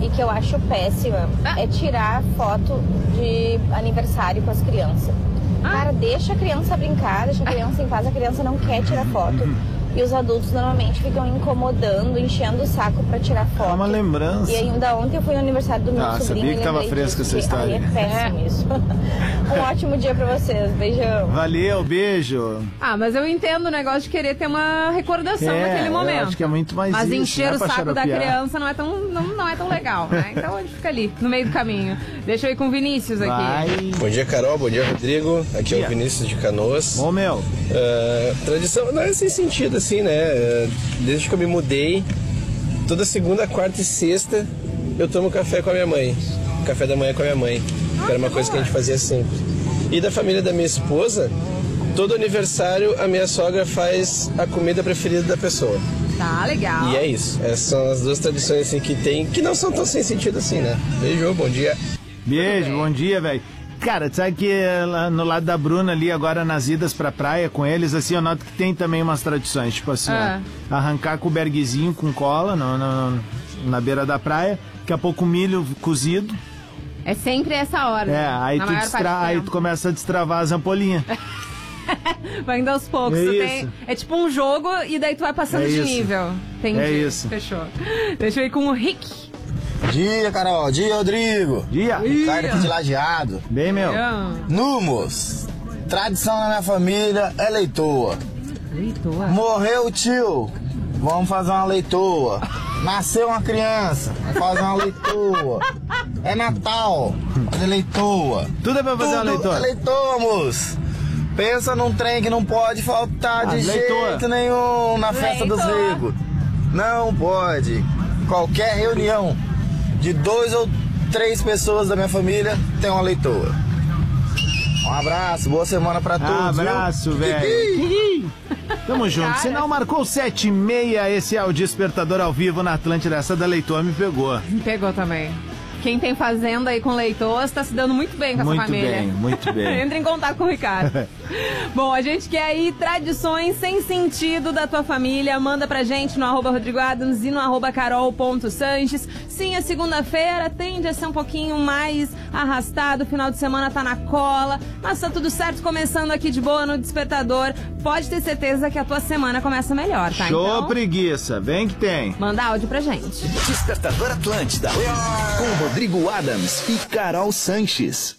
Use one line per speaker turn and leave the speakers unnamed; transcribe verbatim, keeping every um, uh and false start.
e que eu acho péssima é tirar foto de aniversário com as crianças. Cara, deixa a criança brincar, deixa a criança em paz, a criança não quer tirar foto. E os adultos normalmente ficam incomodando, enchendo o saco pra tirar foto.
É uma lembrança.
E ainda ontem eu fui no aniversário do meu
ah,
sobrinho.
Sabia que tava fresca essa história.
Aí é péssimo é. isso. Um ótimo dia pra vocês. Beijão.
Valeu, beijo.
Ah, mas eu entendo o negócio de querer ter uma recordação
é,
naquele momento.
Eu acho que é muito mais
Mas
isso,
encher
né,
o saco
xaropear.
da criança não é, tão, não, não é tão legal, né? Então a gente fica ali, no meio do caminho. Deixa eu ir com o Vinícius aqui.
Vai.
Bom dia, Carol. Bom dia, Rodrigo. Aqui dia. é o Vinícius de Canoas.
Ô, meu.
Uh, tradição, não é sem sentido assim, né? Uh, desde que eu me mudei, toda segunda, quarta e sexta eu tomo café com a minha mãe. Café da manhã com a minha mãe. Ah, que era uma coisa que a gente fazia sempre. E da família da minha esposa, todo aniversário a minha sogra faz a comida preferida da pessoa.
Tá, legal.
E é isso. Essas são as duas tradições assim que tem, que não são tão sem sentido assim, né? Beijo, bom dia.
Beijo, bom dia, velho. Cara, sabe que lá no lado da Bruna ali, agora nas idas pra praia com eles, assim, eu noto que tem também umas tradições, tipo assim,
ah.
ó, arrancar com o berguezinho com cola no, no, na beira da praia, daqui a pouco milho cozido.
É sempre essa hora.
É, aí, tu, distra... aí tu começa a destravar as ampolinhas.
Vai indo aos poucos.
É,
tu
isso.
Tem... é tipo um jogo e daí tu vai passando
é
de
isso.
nível. Entendi.
É isso.
Fechou. Deixa eu ir com o Rick.
Dia, Carol. Dia, Rodrigo.
Dia.
Ricardo aqui de Lajeado.
Bem, meu.
Numos. Tradição na minha família é leitoa.
Leitoa?
Morreu o tio. Vamos fazer uma leitoa. Nasceu uma criança. Vamos fazer uma leitoa. É Natal. Fazer leitoa.
Tudo é pra fazer
Tudo
uma leitoa.
é leitoa, moço. Pensa num trem que não pode faltar de
ah, leitoa.
jeito nenhum na festa
leitoa.
dos ricos. Não pode. Qualquer reunião de dois ou três pessoas da minha família tem uma leitoa. Um abraço, boa semana pra todos.
Um abraço, velho. Tamo junto.
Cara.
Sinal marcou sete e meia. Esse é o Despertador ao vivo na Atlântida. Essa da leitoa me pegou.
Me pegou também. Quem tem fazenda aí com leitoas tá se dando muito bem com
muito
essa família.
Muito bem, muito bem.
Entra em contato com o Ricardo. Bom, a gente quer aí tradições sem sentido da tua família. Manda pra gente no arroba Rodrigo Adams e no arroba carol.sanches. Sim, a segunda-feira tende a ser um pouquinho mais arrastado. O final de semana tá na cola. Mas tá tudo certo, começando aqui de boa no Despertador. Pode ter certeza que a tua semana começa melhor, tá?
Show,
então,
preguiça. Vem que tem.
manda áudio pra gente.
Despertador Atlântida. Com Rodrigo Adams e Carol Sanches.